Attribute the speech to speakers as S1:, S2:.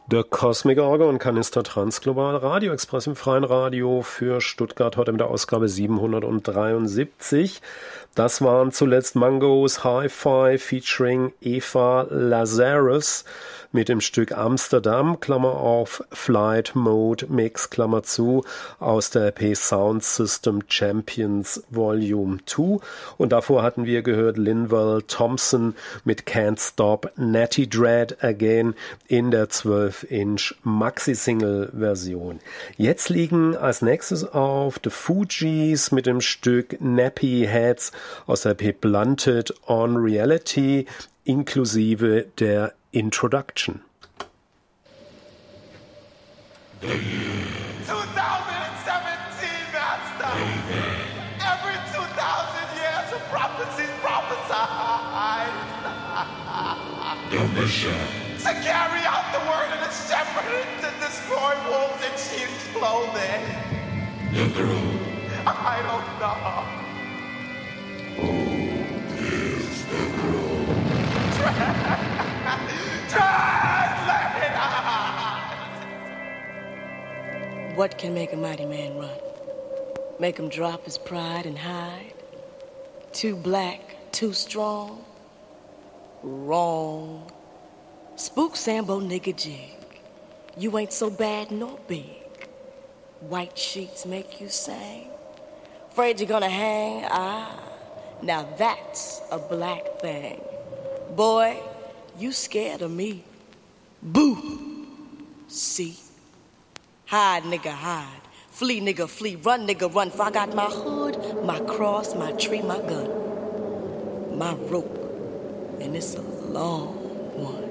S1: Der Cosmic Orga und Kanister Transglobal Radio Express im freien Radio für Stuttgart heute mit der Ausgabe 773. Das waren zuletzt Mangos Hi-Fi featuring Eva Lazarus mit dem Stück Amsterdam, Klammer auf, Flight Mode Mix, Klammer zu, aus der EP Sound System Champions Volume 2. Und davor hatten wir gehört Linval Thompson mit Can't Stop Natty Dread Again in der 12-Inch Maxi-Single-Version. Jetzt liegen als nächstes auf The Fugees mit dem Stück Nappy Heads aus der EP Blunted on Reality inklusive der Introduction.
S2: 2017, Master. Every 2,000 years of prophecies prophesied.
S3: The mission.
S2: To carry out the word of the shepherd, to destroy wolves in sheep's clothing.
S3: The throne.
S2: I don't know.
S3: Who is the throne?
S2: Translate!
S4: What can make a mighty man run? Make him drop his pride and hide? Too black, too strong? Wrong. Spook Sambo nigga jig. You ain't so bad nor big. White sheets make you sing. Afraid you're gonna hang? Ah, now that's a black thing. Boy, you scared of me. Boo! See? Hide, nigga, hide. Flee, nigga, flee. Run, nigga, run. For I got my hood, my cross, my tree, my gun. My rope. And it's a long one.